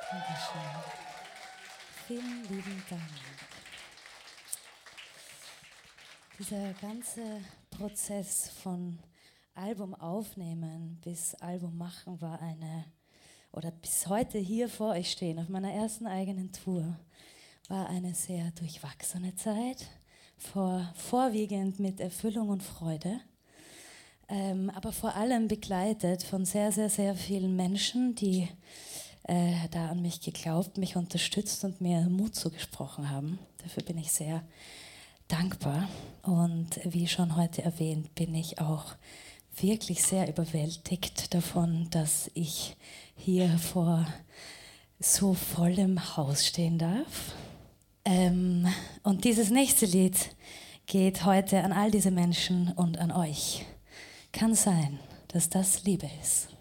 Dankeschön. Vielen lieben Dank. Dieser ganze Prozess von Album aufnehmen bis Album machen war oder bis heute hier vor euch stehen, auf meiner ersten eigenen Tour, war eine sehr durchwachsene Zeit, vorwiegend mit Erfüllung und Freude, aber vor allem begleitet von sehr, sehr, sehr vielen Menschen, die da an mich geglaubt, mich unterstützt und mir Mut zugesprochen haben. Dafür bin ich sehr dankbar. Und wie schon heute erwähnt, bin ich auch wirklich sehr überwältigt davon, dass ich hier vor so vollem Haus stehen darf. Und dieses nächste Lied geht heute an all diese Menschen und an euch. Kann sein, dass das Liebe ist.